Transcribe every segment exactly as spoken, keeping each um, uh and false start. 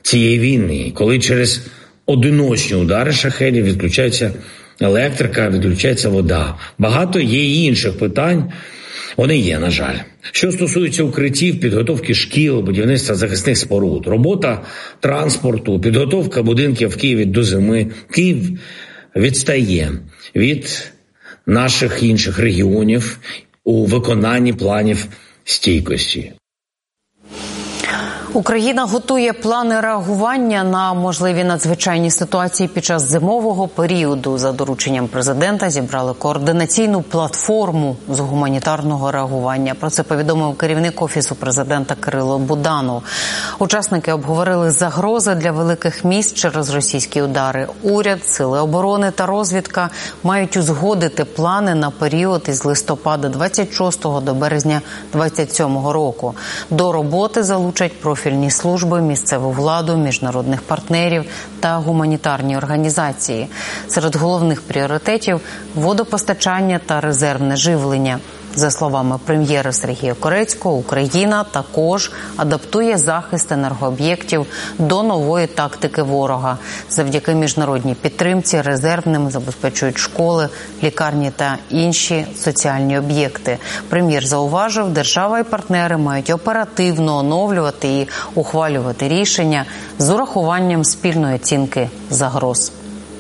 цієї війни, коли через одиночні удари шахедів відключається електрика, відключається вода. Багато є і інших питань. Вони є, на жаль. Що стосується укриттів, підготовки шкіл, будівництва захисних споруд, робота транспорту, підготовка будинків в Києві до зими, Київ відстає від наших інших регіонів у виконанні планів стійкості. Україна готує плани реагування на можливі надзвичайні ситуації під час зимового періоду. За дорученням президента зібрали координаційну платформу з гуманітарного реагування. Про це повідомив керівник Офісу президента Кирило Буданов. Учасники обговорили загрози для великих міст через російські удари. Уряд, сили оборони та розвідка мають узгодити плани на період із листопада двадцять шостого до березня двадцять сьомого року. До роботи залучать профільні профільні служби, місцеву владу, міжнародних партнерів та гуманітарні організації. Серед головних пріоритетів – водопостачання та резервне живлення. За словами прем'єра Сергія Корецького, Україна також адаптує захист енергооб'єктів до нової тактики ворога. Завдяки міжнародній підтримці резервним забезпечують школи, лікарні та інші соціальні об'єкти. Прем'єр зауважив, держава і партнери мають оперативно оновлювати і ухвалювати рішення з урахуванням спільної оцінки загроз.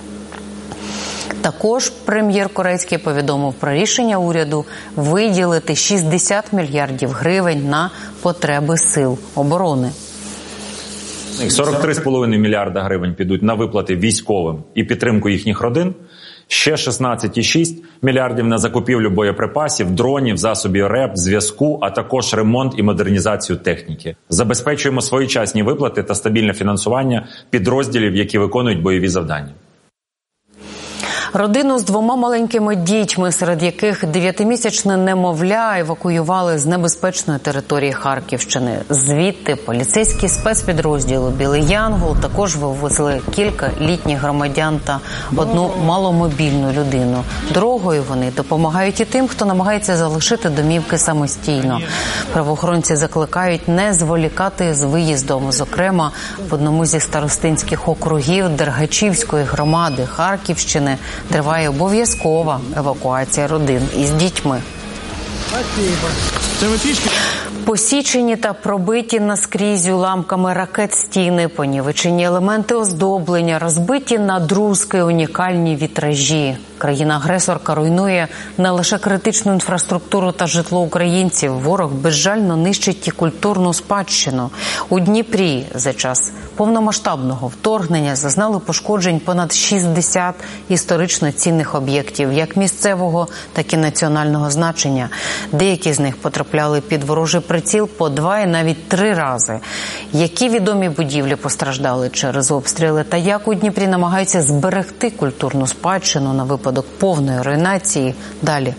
Також прем'єр Корецький повідомив про рішення уряду виділити шістдесят мільярдів гривень на потреби сил оборони. сорок три цілих п'ять мільярда гривень підуть на виплати військовим і підтримку їхніх родин. Ще шістнадцять цілих шість мільярдів на закупівлю боєприпасів, дронів, засобів РЕП, зв'язку, а також ремонт і модернізацію техніки. Забезпечуємо своєчасні виплати та стабільне фінансування підрозділів, які виконують бойові завдання. Родину з двома маленькими дітьми, серед яких дев'ятимісячне немовля, евакуювали з небезпечної території Харківщини. Звідти поліцейські спецпідрозділи «Білий Янгол» також вивезли кілька літніх громадян та одну маломобільну людину. Дорогою вони допомагають і тим, хто намагається залишити домівки самостійно. Правоохоронці закликають не зволікати з виїздом. Зокрема, в одному зі старостинських округів Дергачівської громади Харківщини триває обов'язкова евакуація родин із дітьми. Посічені та пробиті наскрізь уламками ракет стіни, понівечені елементи оздоблення, розбиті надрузки, унікальні вітражі. Країна-агресорка руйнує не лише критичну інфраструктуру та житло українців. Ворог безжально нищить і культурну спадщину. У Дніпрі за час повномасштабного вторгнення зазнали пошкоджень понад шістдесят історично цінних об'єктів, як місцевого, так і національного значення. Деякі з них потрапляли під ворожий приціл по два і навіть три рази. Які відомі будівлі постраждали через обстріли та як у Дніпрі намагаються зберегти культурну спадщину на випадок повної руйнації – далі.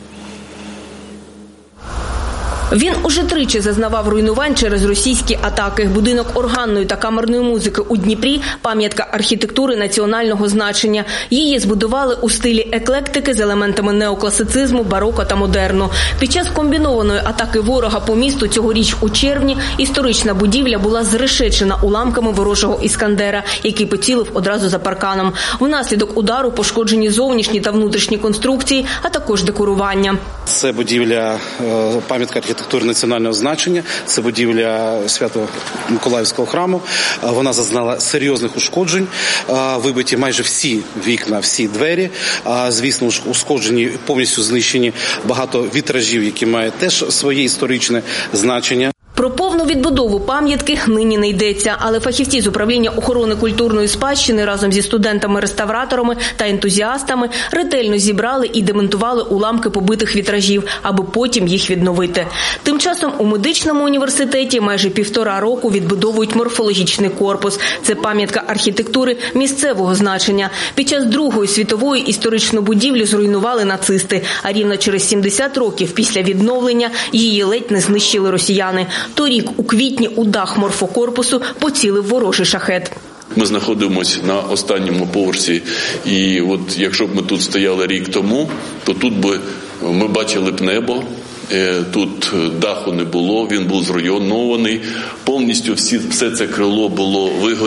Він уже тричі зазнавав руйнувань через російські атаки. Будинок органної та камерної музики у Дніпрі – пам'ятка архітектури національного значення. Її збудували у стилі еклектики з елементами неокласицизму, бароко та модерну. Під час комбінованої атаки ворога по місту цьогоріч у червні історична будівля була зрешечена уламками ворожого «Іскандера», який поцілив одразу за парканом. Внаслідок удару пошкоджені зовнішні та внутрішні конструкції, а також декорування. Це будівля, пам'ятка архітектури національного значення, це будівля Свято-Миколаївського храму. Вона зазнала серйозних ушкоджень, вибиті майже всі вікна, всі двері. Звісно, ушкоджені, повністю знищені багато вітражів, які мають теж своє історичне значення. Про повну відбудову пам'ятки нині не йдеться, але фахівці з управління охорони культурної спадщини разом зі студентами-реставраторами та ентузіастами ретельно зібрали і демонтували уламки побитих вітражів, аби потім їх відновити. Тим часом у медичному університеті майже півтора року відбудовують морфологічний корпус. Це пам'ятка архітектури місцевого значення. Під час Другої світової історичну будівлю зруйнували нацисти, а рівно через сімдесят років після відновлення її ледь не знищили росіяни. Торік у квітні у дах морфокорпусу поцілив ворожий шахет. Ми знаходимося на останньому поверсі, і от якщо б ми тут стояли рік тому, то тут би ми бачили б небо, тут даху не було, він був зруйнований, повністю всі, все це крило було вигоріло.